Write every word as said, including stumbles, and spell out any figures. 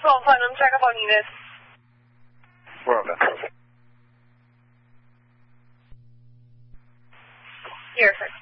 Golf Platinum, check up on unit. We're over. Here, sir.